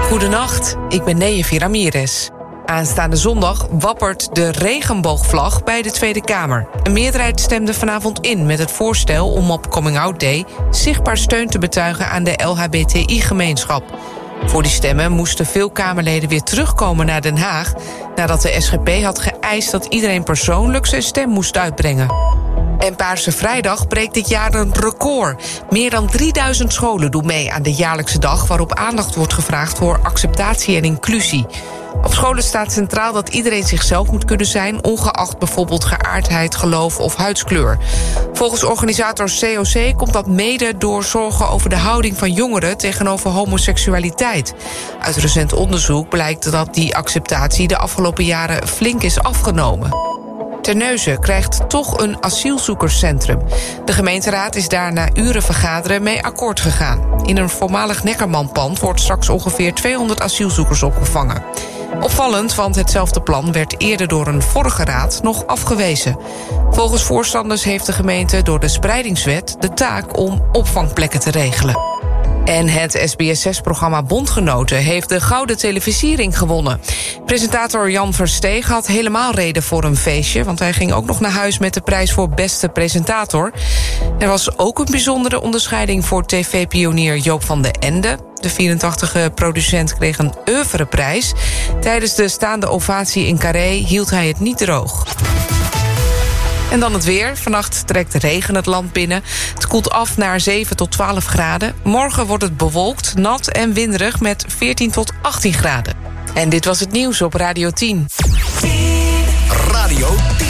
Goedenacht, ik ben Neejefi Ramirez. Aanstaande zondag wappert de regenboogvlag bij de Tweede Kamer. Een meerderheid stemde vanavond in met het voorstel om op Coming Out Day zichtbaar steun te betuigen aan de LHBTI-gemeenschap. Voor die stemmen moesten veel Kamerleden weer terugkomen naar Den Haag, nadat de SGP had geëist dat iedereen persoonlijk zijn stem moest uitbrengen. En Paarse Vrijdag breekt dit jaar een record. Meer dan 3000 scholen doen mee aan de jaarlijkse dag, waarop aandacht wordt gevraagd voor acceptatie en inclusie. Op scholen staat centraal dat iedereen zichzelf moet kunnen zijn, ongeacht bijvoorbeeld geaardheid, geloof of huidskleur. Volgens organisator COC komt dat mede door zorgen over de houding van jongeren tegenover homoseksualiteit. Uit recent onderzoek blijkt dat die acceptatie de afgelopen jaren flink is afgenomen. Terneuzen krijgt toch een asielzoekerscentrum. De gemeenteraad is daar na uren vergaderen mee akkoord gegaan. In een voormalig Neckermanpand wordt straks ongeveer 200 asielzoekers opgevangen. Opvallend, want hetzelfde plan werd eerder door een vorige raad nog afgewezen. Volgens voorstanders heeft de gemeente door de spreidingswet de taak om opvangplekken te regelen. En het SBS6-programma Bondgenoten heeft de Gouden Televisiering gewonnen. Presentator Jan Versteeg had helemaal reden voor een feestje, want hij ging ook nog naar huis met de prijs voor beste presentator. Er was ook een bijzondere onderscheiding voor tv-pionier Joop van den Ende. De 84e producent kreeg een oeuvreprijs. Tijdens de staande ovatie in Carré hield hij het niet droog. En dan het weer. Vannacht trekt regen het land binnen. Het koelt af naar 7 tot 12 graden. Morgen wordt het bewolkt, nat en winderig met 14 tot 18 graden. En dit was het nieuws op Radio 10. Radio 10.